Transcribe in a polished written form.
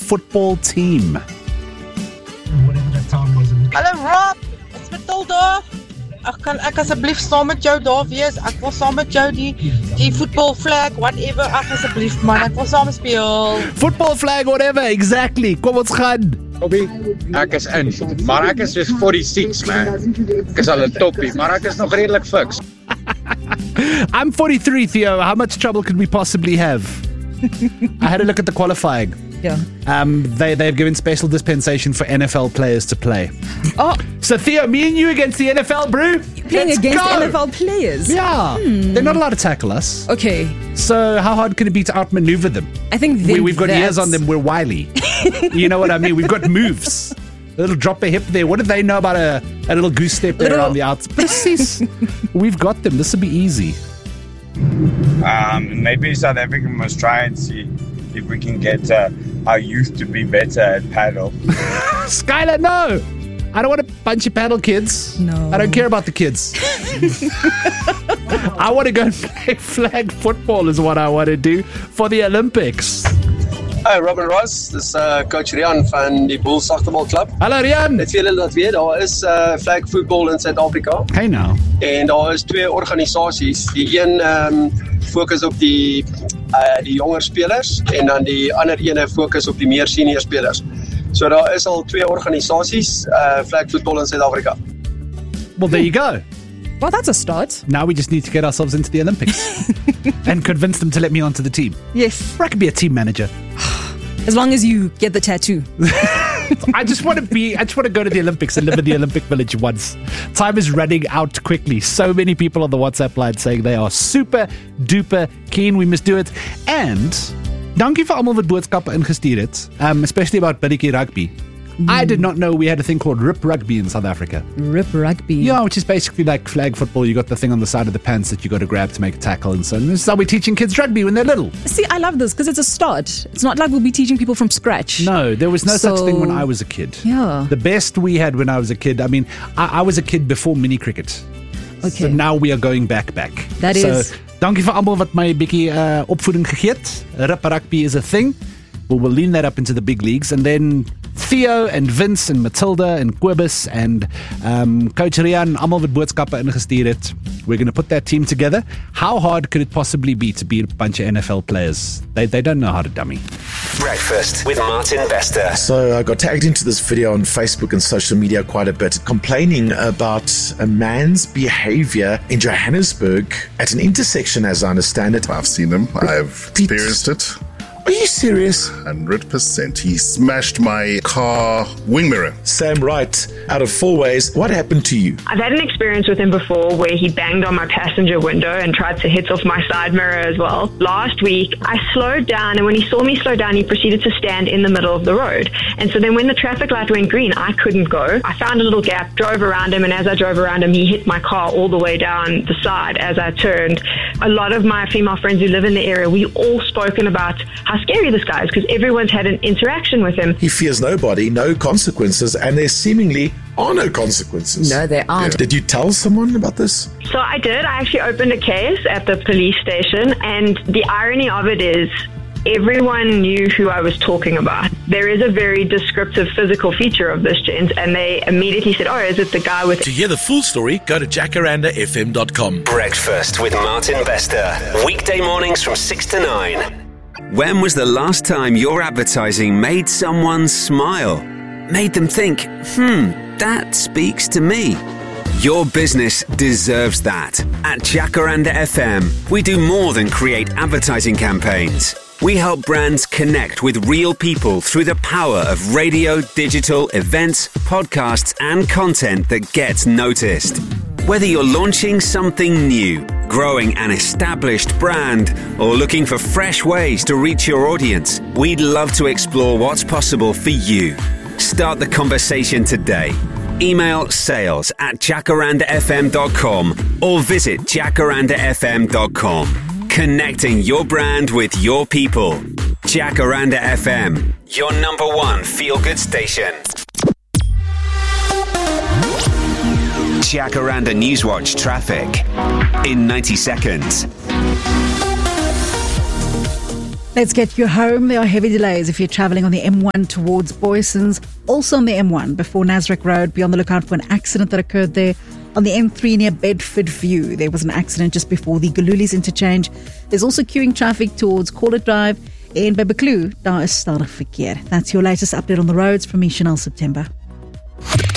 football team? Hallo Rob, it's Matilda. Ek asseblief saam met jou daar wees. Ek wil saam met jou die football flag, whatever. Ag asseblief man, ek wil saam speel. Football flag, whatever, exactly. Kom ons gaan. Bobby, ek is in, maar ek is just 46 man. Ek is al 'n toppie, maar ek is nog redelik fiks. I'm 43, Theo. How much trouble could we possibly have? I had a look at the qualifying. Yeah. They've given special dispensation for NFL players to play. Oh, So Theo, me and you against the NFL, bro. playing Let's against go. NFL players. Yeah. They're not allowed to tackle us. Okay. So how hard can it be to outmaneuver them? I think We've got ears on them. We're wily. You know what I mean? We've got moves. A little drop a hip there. What do they know about a little goose step there Little- on the outs? Precies. We've got them. This will be easy. Maybe South Africa must try and see if we can get our youth to be better at paddle. Skylar, no. I don't want a bunch of paddle kids. No. I don't care about the kids. I want to go and play flag football is what I want to do for the Olympics. Hi, Robin Ross. Dis coach Rian van die Bulls Sagtebal Club. Hallo Rian. Net vir julle laat weet, daar is flag football in Suid-Afrika Hey now. en daar is twee organisasies. Die een fokus op die jonger spelers en dan die ander ene fokus op die meer senior spelers. So daar is al twee organisasies flag football in Suid-Afrika. Well, there you go. Well, that's a start. Now we just need to get ourselves into the Olympics and convince them to let me onto the team. Yes. Or I could be a team manager. As long as you get the tattoo. I just want to go to the Olympics and live in the Olympic Village once. Time is running out quickly. So many people on the WhatsApp line saying they are super duper keen. We must do it. And dankie vir almal wat boodskappe ingestuur het, especially about Billetjie Rugby. I did not know we had a thing called Rip Rugby in South Africa. Rip rugby. Yeah, which is basically like flag football. You got the thing on the side of the pants that you got to grab to make a tackle and so on. This is how we're teaching kids rugby when they're little. See, I love this because it's a start. It's not like we'll be teaching people from scratch. No, there was no such So- thing when I was a kid. Yeah. The best we had when I was a kid, I mean, I was a kid before mini cricket. Okay. So now we are going back. That so, is- dankie vir almal wat my 'n bietjie opvoeding gegee het. Rip rugby is a thing. We'll lean that up into the big leagues. And then Theo and Vince and Matilda and Quibus and Coach Rian, almal wat boodskappe ingestuur het. We're going to put that team together. How hard could it possibly be to beat a bunch of NFL players? They don't know how to dummy. Breakfast with Martin Bester. So I got tagged into this video on Facebook and social media quite a bit, complaining about a man's behavior in Johannesburg at an intersection, as I understand it. I've seen him. I've experienced it. Are you serious? 100%. He smashed my car wing mirror. Sam Wright, out of 4 ways, what happened to you? I've had an experience with him before where he banged on my passenger window and tried to hit off my side mirror as well. Last week, I slowed down, and when he saw me slow down, he proceeded to stand in the middle of the road. And so then when the traffic light went green, I couldn't go. I found a little gap, drove around him, and as I drove around him, he hit my car all the way down the side as I turned. A lot of my female friends who live in the area, we all spoken about how scary this guy is because everyone's had an interaction with him. He fears nobody, no consequences, and there seemingly are no consequences. No, there aren't. Did you tell someone about this? So I did. I actually opened a case at the police station, and the irony of it is everyone knew who I was talking about. There is a very descriptive physical feature of this gent, and they immediately said, oh, is it the guy with... To hear the full story, go to jacarandafm.com. Breakfast with Martin Bester. Weekday mornings from 6 to 9. When was the last time your advertising made someone smile? Made them think, that speaks to me. Your business deserves that. At Jacaranda FM, we do more than create advertising campaigns. We help brands connect with real people through the power of radio, digital, events, podcasts, and content that gets noticed. Whether you're launching something new, growing an established brand, or looking for fresh ways to reach your audience, we'd love to explore what's possible for you. Start the conversation today. Email sales@jacarandafm.com or visit jacarandafm.com. Connecting your brand with your people. Jacaranda FM, your number one feel-good station. Jacaranda Newswatch traffic in 90 seconds. Let's get you home. There are heavy delays if you're travelling on the M1 towards Boysons. Also on the M1 before Nasrec Road. Be on the lookout for an accident that occurred there. On the M3 near Bedford View, there was an accident just before the Galulis interchange. There's also queuing traffic towards Corlett Drive. En by Bekloo, daar is stadig verkeer. That's your latest update on the roads from me, Chanel September.